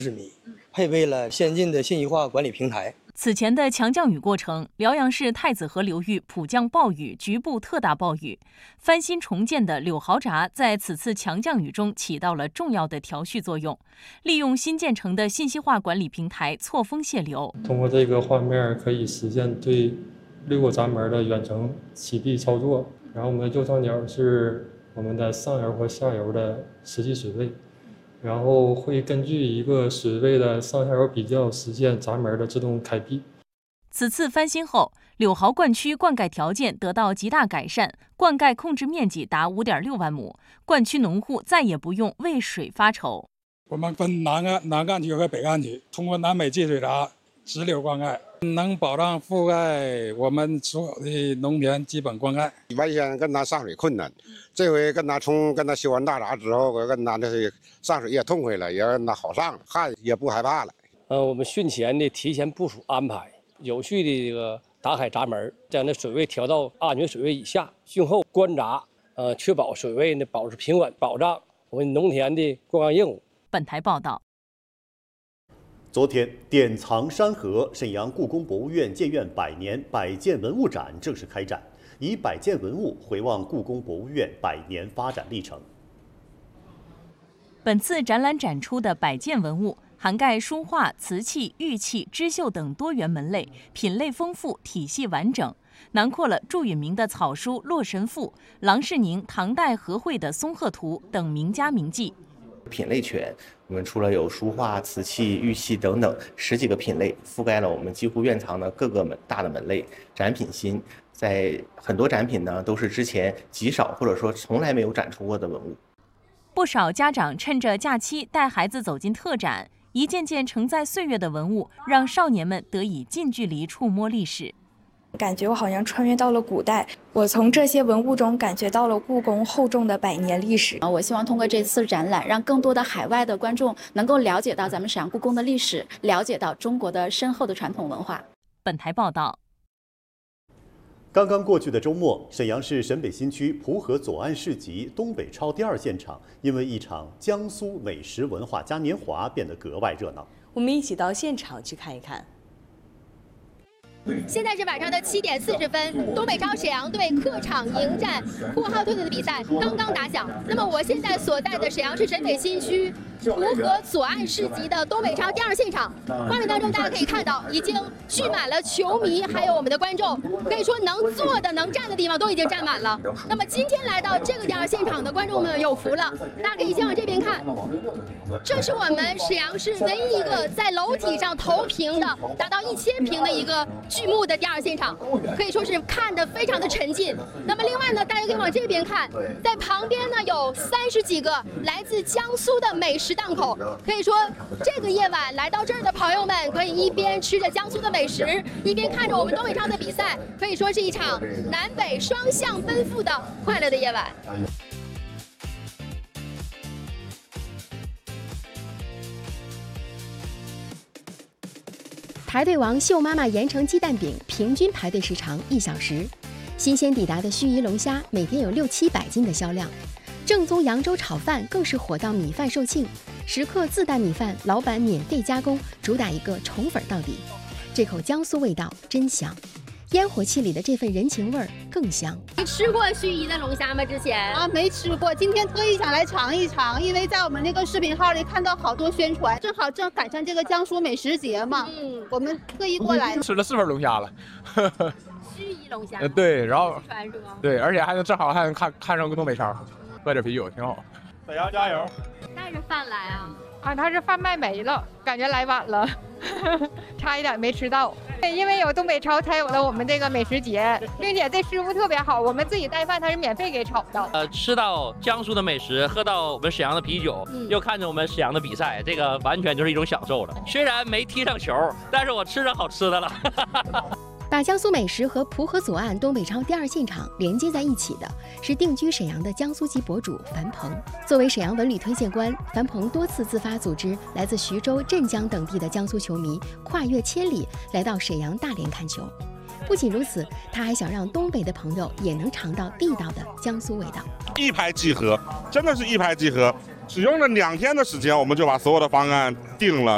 配备了先进的信息化管理平台。 此前的强降雨过程，辽阳市太子河流域普降暴雨，局部特大暴雨。翻新重建的柳豪闸在此次强降雨中起到了重要的调序作用，利用新建成的信息化管理平台错峰泄流。 通过这个画面可以实现对6个闸门的远程启闭操作，然后我们的右上角是我们的上游和下游的实际水位。然后会根据一个水位的上下游比较，实现闸门的自动开闭。 此次翻新后，柳豪灌区灌溉条件得到极大改善，灌溉控制面积达5.6万亩，灌区农户再也不用为水发愁。 我们分南干区和北干区，通过南北集水闸直流灌溉，能保障覆盖我们所有的农田基本灌溉。 原先跟他上水困难，这回跟他修完大闸之后，跟他的上水也痛快了，也跟他好上了，旱也不害怕了。 我们汛前的提前部署安排，有序的这个打开闸门，将这水位调到安全水位以下。汛后关闸，确保水位呢保持平稳，保障我们农田的灌溉业务。 本台报道。 昨天，典藏山河沈阳故宫博物院建院100年百件文物展正式开展，以100件文物回望故宫博物院100年发展历程。 本次展览展出的100件文物，涵盖书画、瓷器、玉器、织绣等多元门类，品类丰富，体系完整，囊括了祝允明的草书《洛神赋》、郎世宁唐代和会的《松鹤图》等名家名迹。 品类全，我们除了有书画、瓷器、玉器等等10几个品类，覆盖了我们几乎院藏的各个大的门类。展品新，在很多展品呢都是之前极少或者说从来没有展出过的文物。 不少家长趁着假期带孩子走进特展，一件件承载岁月的文物，让少年们得以近距离触摸历史。 感觉我好像穿越到了古代，我从这些文物中感觉到了故宫厚重的100年历史。 我希望通过这次展览，让更多的海外的观众能够了解到咱们沈阳故宫的历史，了解到中国的深厚的传统文化。 本台报道。 刚刚过去的周末，沈阳市沈北新区蒲河左岸市集东北超第2现场，因为一场江苏美食文化嘉年华变得格外热闹。 我们一起到现场去看一看。 现在是晚上的7点40分，东北超沈阳队客场迎战呼和浩特队的比赛刚刚打响。那么我现在所在的沈阳市沈北新区蒲河左岸市集的东北超第2现场，画面当中大家可以看到，已经聚满了球迷，还有我们的观众，可以说能坐的、能站的地方都已经站满了。那么今天来到这个第2现场的观众们有福了，大家可以先往这边看，这是我们沈阳市唯一一个在楼体上投屏的达到1000平的一个剧目的第2现场，可以说是看得非常的沉浸。那么另外呢，大家可以往这边看，在旁边呢有30几个来自江苏的美食档口，可以说这个夜晚来到这儿的朋友们可以一边吃着江苏的美食，一边看着我们东北超的比赛，可以说是一场南北双向奔赴的快乐的夜晚。 排队王秀妈妈盐城鸡蛋饼平均排队时长1小时，新鲜抵达的盱眙龙虾每天有600-700斤的销量，正宗扬州炒饭更是火到米饭售罄，食客自带米饭，老板免费加工，主打一个宠粉到底。这口江苏味道真香，烟火气里的这份人情味儿更香。 你吃过盱眙的龙虾吗？之前没吃过，今天特意想来尝一尝，因为在我们那个视频号里看到好多宣传，正好赶上这个江苏美食节嘛，我们特意过来吃了4份龙虾了。 盱眙龙虾， 对，然后对，而且正好还能看上个东北超，喝点啤酒挺好。 沈阳加油！ 带着饭来啊？ 他是饭卖没了，感觉来晚了，差一点没吃到。因为有东北超才有了我们这个美食节，并且这师傅特别好，我们自己带饭他是免费给炒的。 吃到江苏的美食，喝到我们沈阳的啤酒，又看着我们沈阳的比赛，这个完全就是一种享受了。虽然没踢上球，但是我吃着好吃的了。 把江苏美食和蒲河左岸东北超第2现场连接在一起的是定居沈阳的江苏籍博主樊鹏。作为沈阳文旅推荐官，樊鹏多次自发组织来自徐州、镇江等地的江苏球迷跨越千里来到沈阳大连看球。不仅如此，他还想让东北的朋友也能尝到地道的江苏味道。 一拍即合，真的是一拍即合。只用了2天的时间，我们就把所有的方案定了。